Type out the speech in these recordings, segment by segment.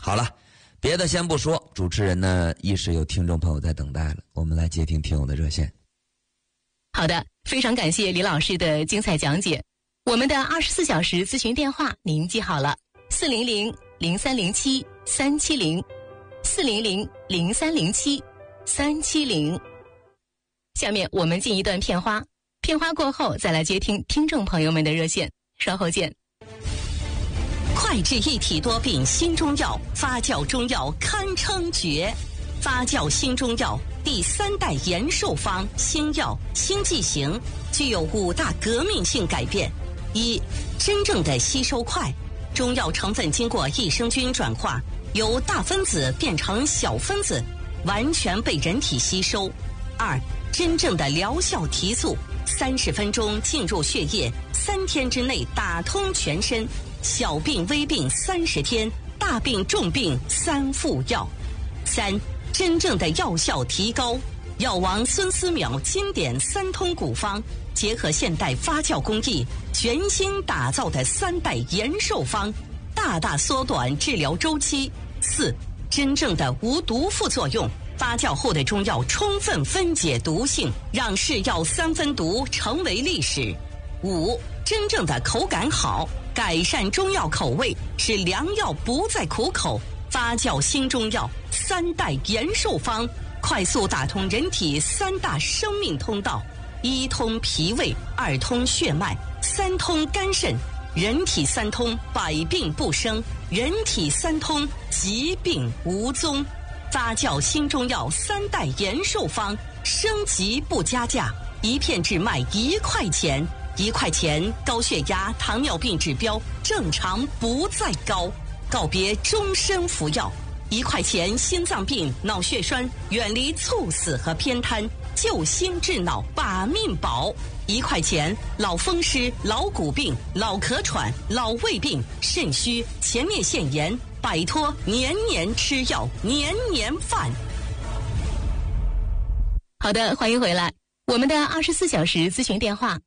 好了，别的先不说，主持人呢一时有听众朋友在等待了，我们来接听听友的热线。 好的，非常感谢李老师的精彩讲解。我们的24小时咨询电话您记好了，400-0307-370，400-0307-370。下面我们进一段片花，片花过后再来接听听众朋友们的热线，稍后见。 快治一体多病新中药，发酵中药堪称绝。发酵新中药第3代延寿方新药新剂型，具有5大革命性改变。一、真正的吸收快，中药成分经过益生菌转化，由大分子变成小分子，完全被人体吸收。2、真正的疗效提速，30分钟进入血液，3天之内打通全身，小病微病30天，大病重病3副药。3、真正的药效提高，药王孙思邈经典3通古方，结合现代发酵工艺，全新打造的3代延寿方，大大缩短治疗周期。4、真正的无毒副作用，发酵后的中药充分分解毒性，让是药3分毒成为历史。5、真正的口感好，改善中药口味，使良药不再苦口。发酵新中药3代延寿方，快速打通人体3大生命通道：1通脾胃，2通血脉，3通肝肾。人体3通，百病不生；人体3通，疾病无踪。发酵新中药3代延寿方，升级不加价，一片只卖1块钱，1块钱高血压、糖尿病指标正常不再高。告别终身服药，1块钱心脏病、脑血栓远离猝死和偏瘫，救心治脑把命保。1块钱老风湿、老骨病、老咳喘、老胃病、肾虚、前列腺炎，摆脱年年吃药、年年犯。 好的，欢迎回来。我们的24小时咨询电话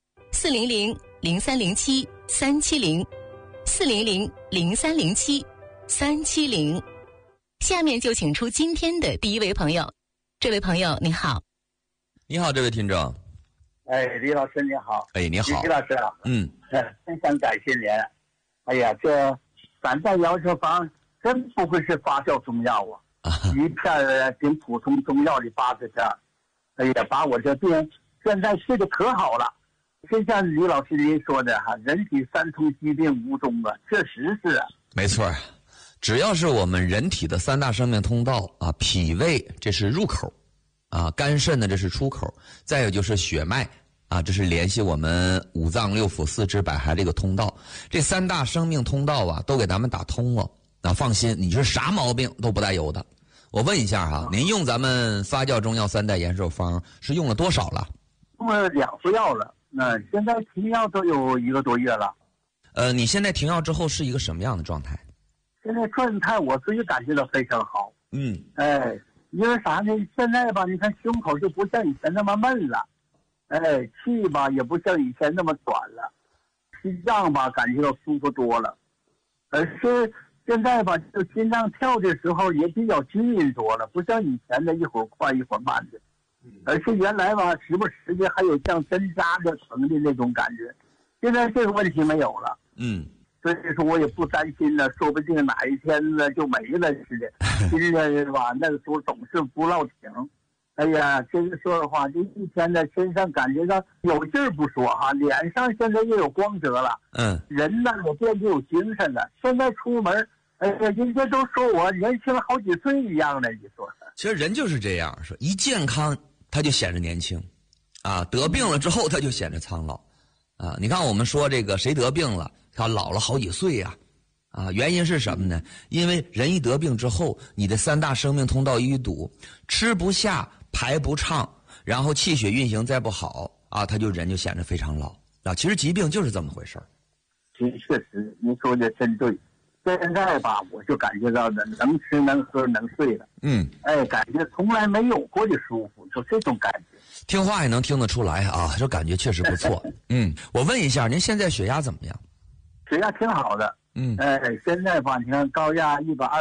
400-0307-370，400-0307-370。下面就请出今天的第一位朋友。这位朋友你好。 你好，这位听众。 哎，李老师你好。 哎，你好。 李老师啊。非常感谢您。哎呀，这3代延寿方真不会是发酵中药啊，一片挺普通中药的80片。哎呀，把我这病现在治的可好了。就像李老师您说的哈，人体3通疾病无踪啊，确实是啊。 没错，只要是我们人体的3大生命通道啊，脾胃这是入口啊，肝肾呢这是出口，再有就是血脉啊，这是联系我们5脏6腑4肢百骸这个通道。这3大生命通道啊，都给咱们打通了。那放心，你是啥毛病都不带有的。我问一下哈，您用咱们发酵中药3代延寿方是用了多少了？ 用了2副药了。现在停药都有1个多月了。 你现在停药之后是一个什么样的状态？ 现在状态我自己感觉到非常好。因为啥呢？现在吧，你看胸口就不像以前那么闷了，气吧也不像以前那么短了，心脏吧感觉到舒服多了，而是现在吧，就心脏跳的时候也比较均匀多了，不像以前的一会儿快一会儿慢的。而是原来吧，时不时的还有像针扎的疼的那种感觉，现在这个问题没有了。所以说我也不担心了，说不定哪一天呢就没了似的。心里吧，那个时候总是不落停。哎呀，这个说的话，这一天呢，身上感觉到有劲儿不说哈，脸上现在又有光泽了。人呢也变得有精神了。现在出门，哎呀，人家都说我年轻了好几岁一样的，你说。 其实人就是这样，说一健康他就显着年轻，啊，得病了之后他就显着苍老，啊，你看我们说这个谁得病了，他老了好几岁呀，啊，原因是什么呢？因为人一得病之后，你的3大生命通道淤堵，吃不下，排不畅，然后气血运行再不好啊，人就显得非常老啊。其实疾病就是这么回事儿。 确实，您说的真对。现在吧，我就感觉到的能吃能喝能睡了。感觉从来没有过的舒服，就这种感觉。 听话也能听得出来啊，这感觉确实不错。我问一下，您现在血压怎么样？ 血压挺好的。现在吧，你看高压120。